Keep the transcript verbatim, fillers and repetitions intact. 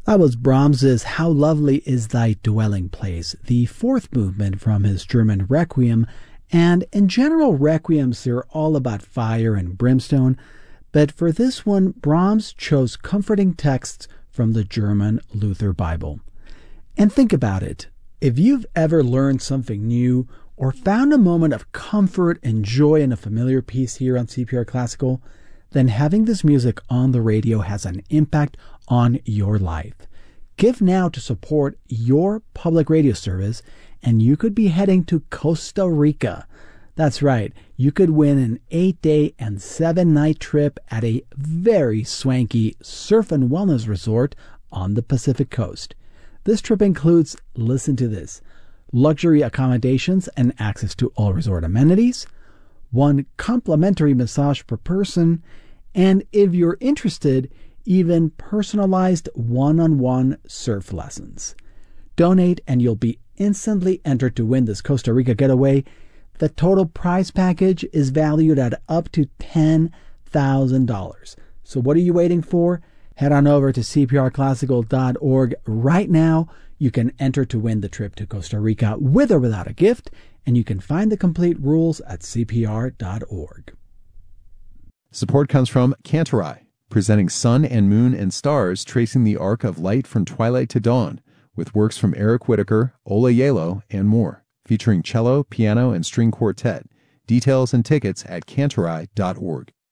That was Brahms's How Lovely Is Thy Dwelling Place, the fourth movement from his German Requiem. And in general, requiems, they're all about fire and brimstone. But for this one, Brahms chose comforting texts from the German Luther Bible. And think about it. If you've ever learned something new or found a moment of comfort and joy in a familiar piece here on C P R Classical, then having this music on the radio has an impact on your life. Give now to support your public radio service, and you could be heading to Costa Rica. That's right, you could win an eight-day and seven-night trip at a very swanky surf and wellness resort on the Pacific Coast. This trip includes, listen to this, luxury accommodations and access to all resort amenities, one complimentary massage per person, and if you're interested, even personalized one-on-one surf lessons. Donate and you'll be instantly entered to win this Costa Rica getaway. The total prize package is valued at up to ten thousand dollars. So what are you waiting for? Head on over to c p r classical dot org right now. You can enter to win the trip to Costa Rica with or without a gift, and you can find the complete rules at c p r dot org. Support comes from Cantorai, presenting Sun and Moon and Stars tracing the arc of light from twilight to dawn, with works from Eric Whitacre, Ola Yalo, and more, featuring cello, piano, and string quartet. Details and tickets at cantorai dot org.